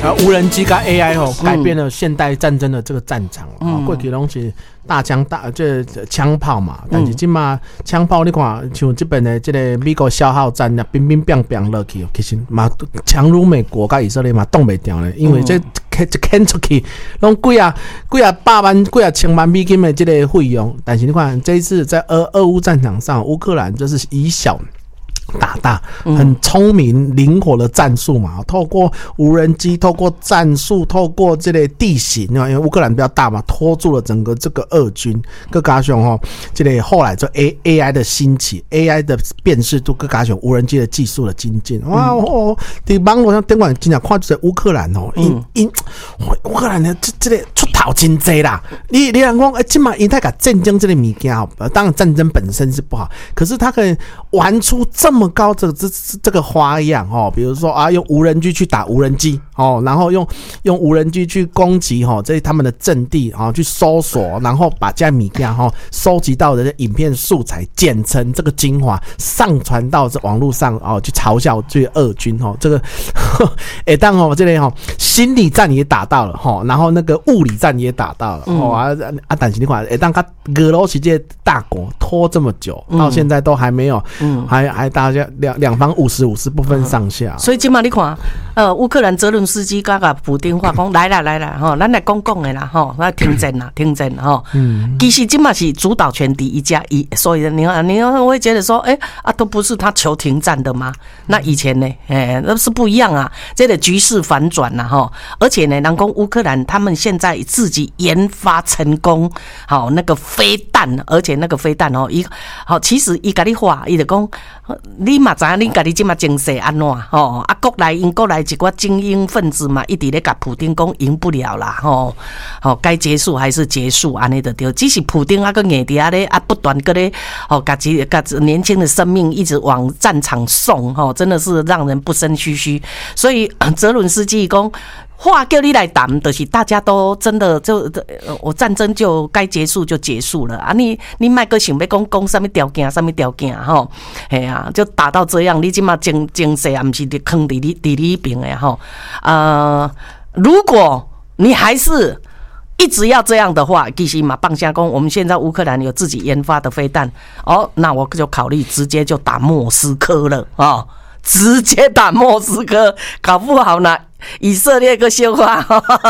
无人机跟 AI 改变了现代战争的这个战场。过去拢是大枪炮嘛，但是今嘛枪炮你看，像这边的这个美国消耗战啊，乒乒乓乓落去，其实嘛强如美国跟以色列嘛挡不掉呢，因为这牵出去，拢几啊百万、几啊千万美金的这个费用。但是你看这一次在俄乌战场上，乌克兰就是以小打大，很聪明灵活的战术嘛，透过无人机，透过战术，透过这个地形，因为乌克兰比较大嘛，拖住了整个这个俄军。更加上这个后来就 AI 的兴起 ，AI 的辨识度，更加上无人机的技术的精进。哇在网络上顶晚真正看就是乌克兰乌克兰的这个出头真多啦。你人讲，今嘛因太甲战争这个物件当然战争本身是不好，可是他可以玩出这么高这个花样比如说用无人机去打无人机然后用无人机去攻击这他们的阵地去搜索，然后把这物件收集到的影片素材剪成这个精华，上传到这网络上去嘲笑这个俄军这个当这个心理战也打到了然后那个物理战也打到了但是你看当俄罗斯这些大国拖这么久，到现在都还没有还大家两方50-50不分上下。 所以今嘛你看乌克兰泽伦斯基甲普丁话讲来啦咱来讲的啦来停战啦其实今嘛是主导权第一家所以你会觉得说都不是他求停战的吗？那以前呢那是不一样啊，这个局势反转啦而且呢人讲乌克兰他们现在自己研发成功那个飞弹，而且那个飞弹其实伊甲你话伊就讲你嘛知影你家己即嘛情势安怎国内一寡精英分子嘛一直咧甲普丁讲赢不了啦该结束还是结束安尼就对，只是普丁个硬伫咧不断个咧家己年轻的生命一直往战场送真的是让人不胜唏嘘。所以泽伦斯基讲话叫你来谈，就是大家都真的我战争就该结束就结束了啊！你别个想要讲什么条件就打到这样，你今嘛精势也不是坑在你边的如果你还是一直要这样的话，其实嘛棒下讲，我们现在乌克兰有自己研发的飞弹那我就考虑直接就打莫斯科了直接打莫斯科，搞不好呢以色列个小话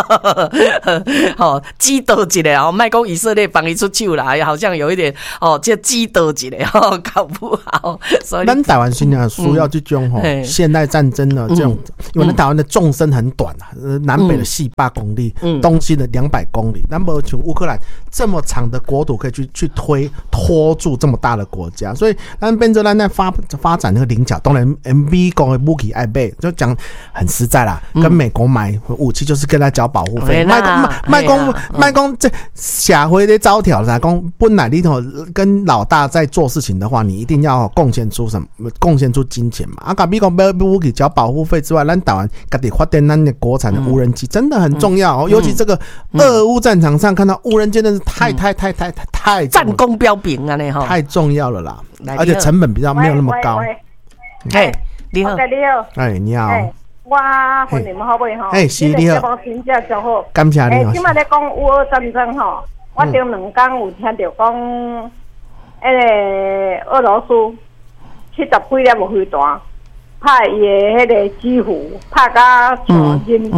击倒一下莫讲以色列帮伊出手啦，好像有一点这击倒一下搞不好。所以咱台湾现在需要这种现代战争的这种因为咱台湾的纵深很短南北的400公里东西的200公里，咱没有像乌克兰这么长的国土可以去拖住这么大的国家，所以咱变成咱在发展那个菱角，当然美国的武器爱买，就讲很实在啦，跟美国买武器就是跟他缴保护费，卖讲这社会的招条啦，讲本来你跟老大在做事情的话，你一定要贡献出金钱嘛。美国买武器缴保护费之外，咱台湾自己发展咱的国产的无人机真的很重要尤其这个俄乌战场上看到无人机真的是太战功彪炳啊太重要了啦，而且成本比较没有那么高。 你好， 你好。 我婚姻好袂吼， 是你好， 真正上好， 感谢你。 今仔咧讲乌俄战争吼，我顶2天有听到讲，俄罗斯70几粒飞弹，拍伊的迄个基辅，拍甲像人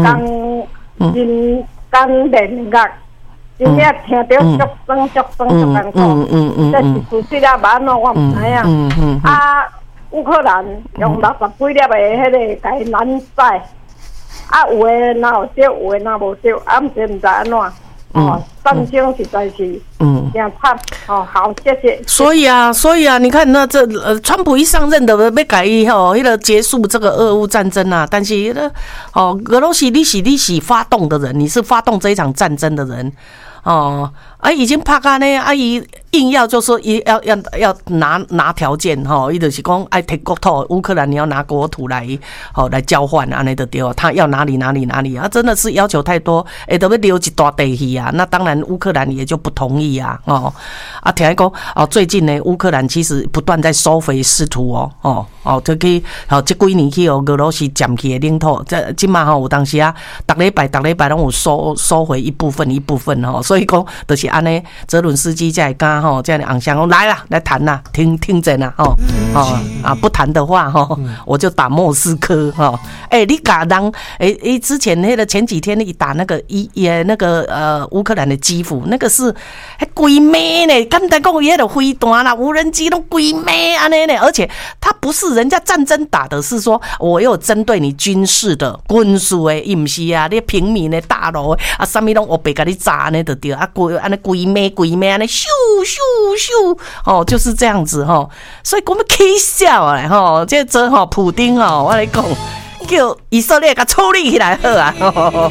工炼狱，真正听到足酸难过。这是事实啊，安怎我唔知影。乌克兰用60几粒的迄个甲伊拦载，有的哪有对，有的哪无对，毋知安怎。战争实在是真惨好，谢谢。 所以啊，你看那川普一上任的要改迄个结束这个俄乌战争啊，但是俄罗斯你是发动的人，你是发动这一场战争的人。已经拍到呢，伊硬要就说要拿条件伊就是讲爱摕国土，乌克兰你要拿国土来交换安尼就对，他要哪里啊，真的是要求太多，都要留一大地去啊。那当然然乌克兰也就不同意啊，听讲最近呢，乌克兰其实不断在收回失土就去这几年去俄罗斯占去的领土，今嘛有当时啊，逐礼拜拢有收回一部分所以讲就是安尼，泽伦斯基才会敢这样的昂香讲来啦，来谈啦，听阵啦不谈的话我就打莫斯科你敢当之前那个前几天你打那个乌克兰的基辅，那个是规枚呢，刚才讲那个飞弹啦，无人机都规枚安尼呢，而且他不是人家战争打的，是说我有针对你军事的军事的，伊不是啊，你平民的大楼啊，什么拢我被给你炸呢的对啊，安尼规枚安尼咻咻咻就是这样子所以我们起笑啊这普丁我来讲。叫以色列给处理起来好啊！